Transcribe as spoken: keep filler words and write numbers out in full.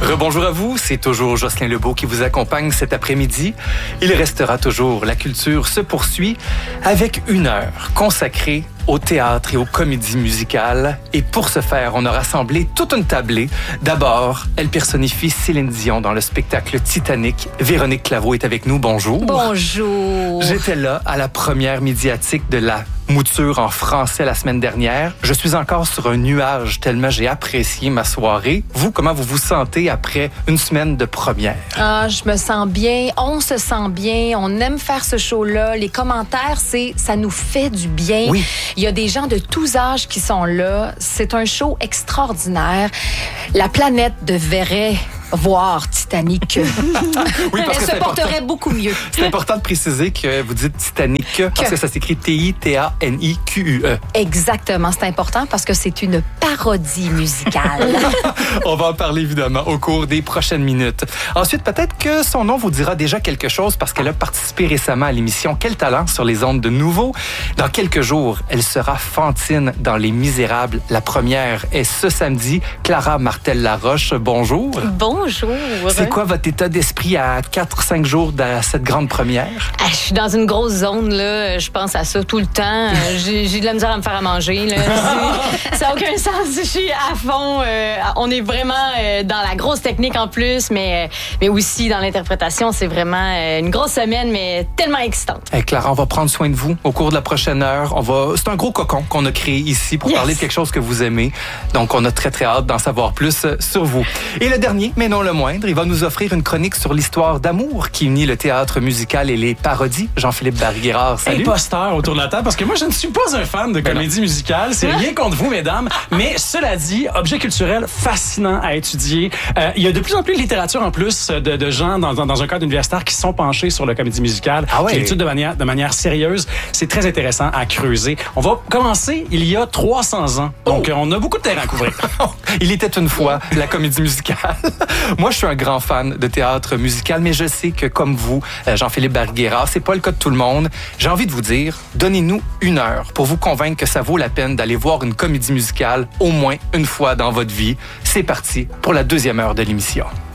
Rebonjour à vous, c'est toujours Jocelyn Lebeau qui vous accompagne cet après-midi. Il restera toujours, la culture se poursuit avec une heure consacrée au théâtre et aux comédies musicales. Et pour ce faire, on a rassemblé toute une tablée. D'abord, elle personnifie Céline Dion dans le spectacle Titanic. Véronique Claveau est avec nous. Bonjour. Bonjour. J'étais là à la première médiatique de la mouture en français la semaine dernière. Je suis encore sur un nuage tellement j'ai apprécié ma soirée. Vous, comment vous vous sentez après une semaine de première? Ah, je me sens bien. On se sent bien. On aime faire ce show-là. Les commentaires, c'est ça nous fait du bien. Oui. Il y a des gens de tous âges qui sont là. C'est un show extraordinaire. La planète devrait voir Titanic. Oui, parce Elle que se porterait beaucoup mieux. C'est important de préciser que vous dites Titanic parce que ça s'écrit T I T A N I Q U E. Exactement, c'est important parce que c'est une parodie musicale. On va en parler évidemment au cours des prochaines minutes. Ensuite, peut-être que son nom vous dira déjà quelque chose parce qu'elle a participé récemment à l'émission Quel talent sur les ondes de Nouveau. Dans quelques jours, elle sera Fantine dans Les Misérables. La première est ce samedi. Clara Martel-Laroche, bonjour. Bonjour. C'est quoi votre état d'esprit à quatre cinq jours de cette grande première? Ah, je suis dans une grosse zone, là. Je pense à ça tout le temps. J'ai, j'ai de la misère à me faire à manger, là. Ça n'a aucun sens. Je suis à fond. Euh, on est vraiment euh, dans la grosse technique en plus, mais, mais aussi dans l'interprétation. C'est vraiment euh, une grosse semaine, mais tellement excitante. Hey Clara, on va prendre soin de vous au cours de la prochaine heure. On va... C'est un gros cocon qu'on a créé ici pour yes. parler de quelque chose que vous aimez. Donc, on a très, très hâte d'en savoir plus sur vous. Et le dernier, mais non le moindre, il va nous offrir une chronique sur l'histoire d'amour qui unit le théâtre musical et les parodies. Jean-Philippe Barguérard, salut. Imposteur autour de la table, parce que moi, je ne suis pas un fan de comédie musicale. C'est rien contre vous, mesdames. Mais cela dit, objet culturel fascinant à étudier. Euh, il y a de plus en plus de littérature, en plus, de, de gens dans, dans, dans un cadre universitaire qui sont penchés sur la comédie musicale, ah ouais. qui l'étudent de manière, de manière sérieuse. C'est très intéressant à creuser. On va commencer il y a trois cents ans. Donc, oh. on a beaucoup de terrain à couvrir. Il était une fois la comédie musicale. Moi, je suis un grand fan de théâtre musical, mais je sais que comme vous, Jean-Philippe Barguérard, c'est pas le cas de tout le monde. J'ai envie de vous dire, donnez-nous une heure pour vous convaincre que ça vaut la peine d'aller voir une comédie musicale au moins une fois dans votre vie. C'est parti pour la deuxième heure de l'émission.